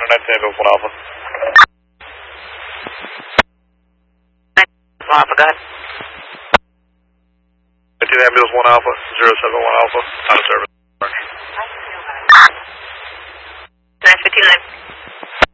19 1 Alpha. Alpha, go ahead. 19 ambulance 1 Alpha, 071 Alpha, out of service. Nice 59.